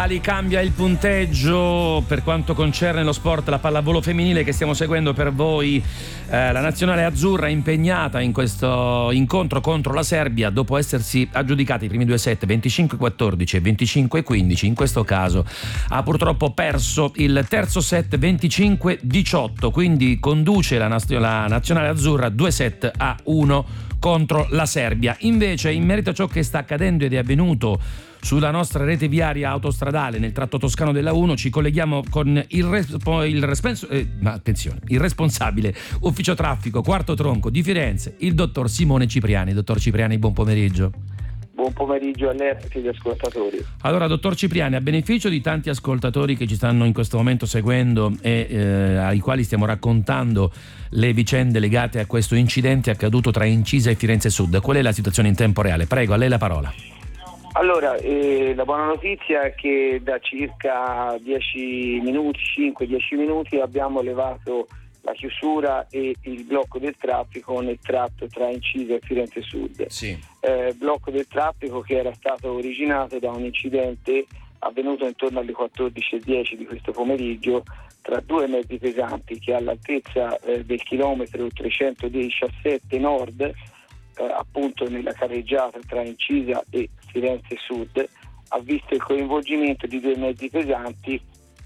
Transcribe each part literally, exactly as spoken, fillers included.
mondiali, cambia il punteggio per quanto concerne lo sport, la pallavolo femminile che stiamo seguendo per voi. Eh, la nazionale azzurra impegnata in questo incontro contro la Serbia dopo essersi aggiudicati i primi due set venticinque quattordici e venticinque quindici. In questo caso ha purtroppo perso il terzo set venticinque diciotto, quindi conduce la, naz- la nazionale azzurra due set a uno contro la Serbia. Invece, in merito a ciò che sta accadendo ed è avvenuto sulla nostra rete viaria autostradale nel tratto toscano della uno, ci colleghiamo con il, respo, il, respens- eh, ma attenzione, il responsabile ufficio traffico quarto tronco di Firenze, il dottor Simone Cipriani. Dottor Cipriani, buon pomeriggio. Buon pomeriggio a lei e agli ascoltatori. Allora, dottor Cipriani, a beneficio di tanti ascoltatori che ci stanno in questo momento seguendo e eh, ai quali stiamo raccontando le vicende legate a questo incidente accaduto tra Incisa e Firenze Sud, qual è la situazione in tempo reale? Prego, a lei la parola. Allora, eh, la buona notizia è che da circa dieci minuti, cinque dieci minuti, abbiamo levato la chiusura e il blocco del traffico nel tratto tra Incisa e Firenze Sud. Sì. Eh, blocco del traffico che era stato originato da un incidente avvenuto intorno alle quattordici e dieci di questo pomeriggio tra due mezzi pesanti che all'altezza eh, del chilometro trecentodiciassette nord, eh, appunto nella carreggiata tra Incisa e Firenze Sud, ha visto il coinvolgimento di due mezzi pesanti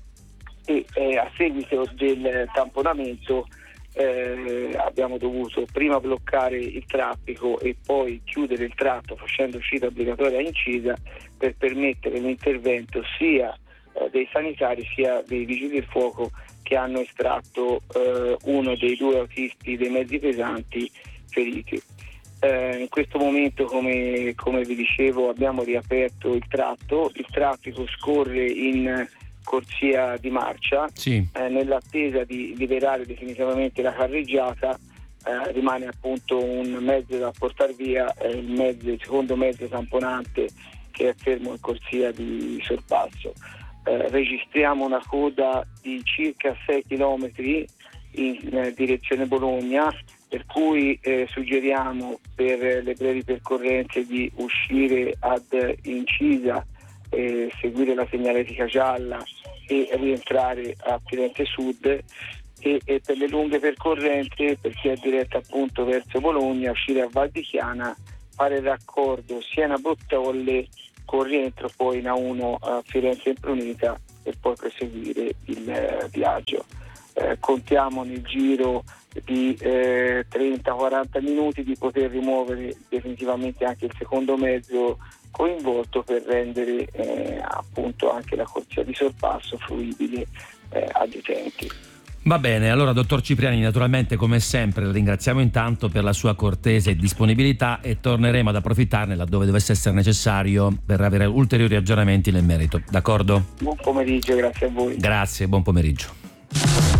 e eh, a seguito del tamponamento eh, abbiamo dovuto prima bloccare il traffico e poi chiudere il tratto facendo uscita obbligatoria a Incisa per permettere l'intervento sia eh, dei sanitari sia dei vigili del fuoco che hanno estratto eh, uno dei due autisti dei mezzi pesanti feriti. Eh, in questo momento, come, come vi dicevo, abbiamo riaperto il tratto, il traffico scorre in corsia di marcia, sì. eh, nell'attesa di liberare definitivamente la carreggiata. Eh, rimane appunto un mezzo da portare via, eh, il, mezzo, il secondo mezzo tamponante che è fermo in corsia di sorpasso. Eh, registriamo una coda di circa sei chilometri in eh, direzione Bologna, per cui eh, suggeriamo per le brevi percorrenze di uscire ad Incisa, eh, seguire la segnaletica gialla e rientrare a Firenze Sud, e, e per le lunghe percorrenze, per chi è diretto appunto verso Bologna, uscire a Val di Chiana, fare il raccordo Siena-Bottalle con rientro poi in A uno a Firenze Imprunita e poi proseguire il eh, viaggio. Eh, contiamo nel giro di eh, trenta quaranta minuti di poter rimuovere definitivamente anche il secondo mezzo coinvolto per rendere eh, appunto anche la corsia di sorpasso fruibile eh, agli utenti. Va bene, allora dottor Cipriani, naturalmente come sempre la ringraziamo intanto per la sua cortese disponibilità e torneremo ad approfittarne laddove dovesse essere necessario per avere ulteriori aggiornamenti nel merito, d'accordo? Buon pomeriggio, grazie a voi. Grazie, buon pomeriggio.